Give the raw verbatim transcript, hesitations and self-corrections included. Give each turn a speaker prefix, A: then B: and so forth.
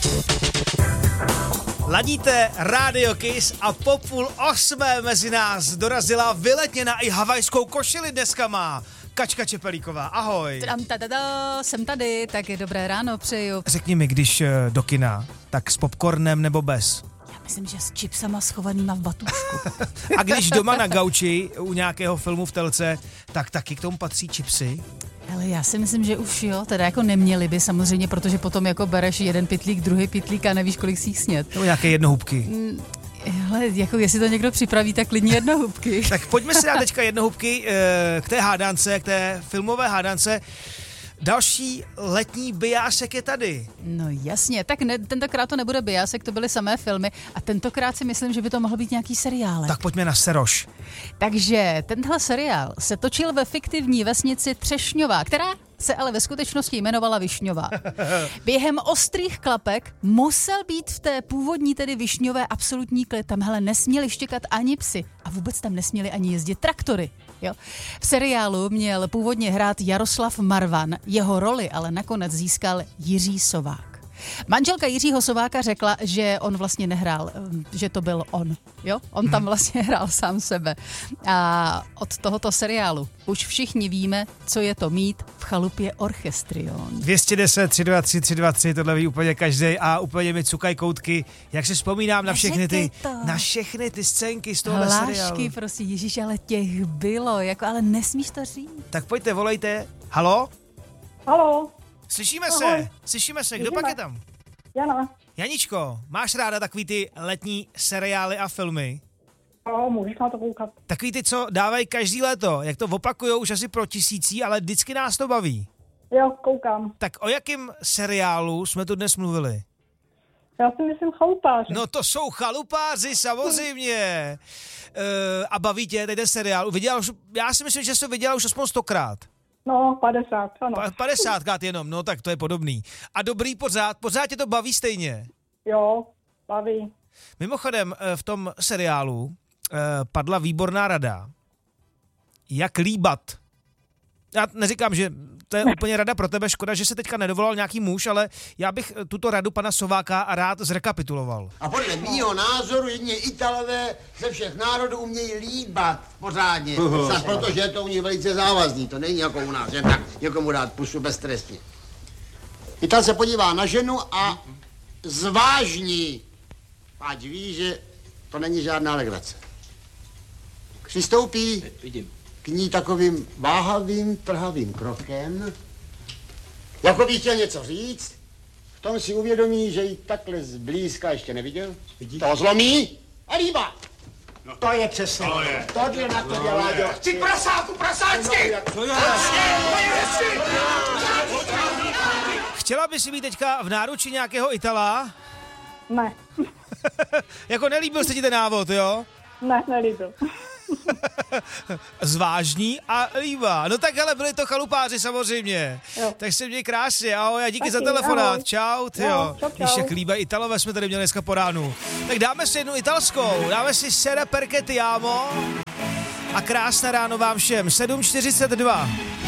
A: Ladíte Radio Kiss a po půl osmé mezi nás dorazila vyletněna i havajskou košili dneska má Kačka Čepelíková. Ahoj.
B: Tam, tada, jsem tady, tak je dobré ráno přeju.
A: Řekni mi, když do kina, tak s popcornem nebo bez?
B: Já myslím, že s chipsama schovanýma v batůžku.
A: A když doma na gauči u nějakého filmu v telce, tak taky k tomu patří chipsy?
B: Ale já si myslím, že už jo, teda jako neměli by samozřejmě, protože potom jako bereš jeden pytlík, druhý pytlík a nevíš, kolik si jich snět.
A: Nebo nějaké jednohubky.
B: Mm, hele, jako jestli to někdo připraví, tak klidně jednohubky.
A: Tak pojďme si dát teďka jednohubky k té hádance, k té filmové hádance. Další letní biásek je tady.
B: No jasně, tak ne, tentokrát to nebude biásek, to byly samé filmy a tentokrát si myslím, že by to mohl být nějaký seriál.
A: Tak pojďme na Seroš.
B: Takže tenhle seriál se točil ve fiktivní vesnici Třešňová, která se ale ve skutečnosti jmenovala Višňová. Během ostrých klapek musel být v té původní tedy Višňové absolutní klid. Tam hele nesměli štěkat ani psy a vůbec tam nesměli ani jezdit traktory. Jo. V seriálu měl původně hrát Jaroslav Marvan, jeho roli ale nakonec získal Jiří Sovák. Manželka Jiřího Sováka řekla, že on vlastně nehrál, že to byl on. Jo? On tam vlastně hrál sám sebe. A od tohoto seriálu už všichni víme, co je to mít v chalupě orchestrion.
A: dvě stě deset, tři dva tři, tři dva tři, tohle ví úplně každej a úplně mi cukaj koutky. Jak si vzpomínám na všechny ty, na všechny ty scénky z tohohle
B: Hlášky,
A: seriálu.
B: prosím, Ježíš, ale těch bylo, jako, ale nesmíš to říct.
A: Tak pojďte, volejte. Halo?
C: Halo?
A: Slyšíme
C: Ahoj.
A: se, slyšíme se, kdo
C: Slyšíme.
A: pak je tam?
C: Jana.
A: Janičko, máš ráda takový ty letní seriály a filmy?
C: Jo, můžeš na to koukat.
A: Takový ty, co dávají každý léto, jak to opakujou už asi pro tisící, ale vždycky nás to baví.
C: Jo, koukám.
A: Tak o jakém seriálu jsme tu dnes mluvili?
C: Já si myslím chalupáři.
A: No to jsou chalupáři, samozřejmě. E, a baví tě tady ten seriál. Viděl už, já si myslím, že jsi to viděla už aspoň stokrát.
C: No, padesát, ano.
A: Pa, padesátkrát jenom, no tak to je podobný. A dobrý pořád, pořád tě to baví stejně.
C: Jo, baví.
A: Mimochodem v tom seriálu eh, padla výborná rada, jak líbat. Já neříkám, že to je úplně rada pro tebe, škoda, že se teďka nedovolal nějaký muž, ale já bych tuto radu pana Sováka rád zrekapituloval.
D: A podle mýho názoru jedině Italové ze všech národů umějí líbat pořádně. Snad protože je to u nich velice závazný, to není jako u nás, jen tak někomu dát pusu beztrestně. Ital se podívá na ženu a zvážní, ať ví, že to není žádná legrace. Přistoupí k ní takovým váhavým, trhavým krokem, jako by chtěl něco říct, v tom si uvědomí, že ji takhle zblízka ještě neviděl. Vidí? To zlomí a líbá. No. To je přesně. To je. Tohle na to dělá, dělá.
E: Ty prasáku, prasáčky!
D: No, no,
A: Chtěla by si být teďka v náruči nějakého Itala?
C: Ne.
A: Jako nelíbil se ti ten návod, jo?
C: Ne, nelíbil.
A: Zvážní a líbá. No tak hele, byli to chalupáři samozřejmě.
C: Jo.
A: Tak se měj krásně, ahoj a díky
C: Taky,
A: za telefonát.
C: ahoj.
A: Čau, tyjo.
C: Jo, čau, čau.
A: Víš, jak líbají Italové jsme tady měli dneska po ránu. Tak dáme si jednu italskou, dáme si Sera perché ti amo a krásné ráno vám všem. sedm čtyřicet dva.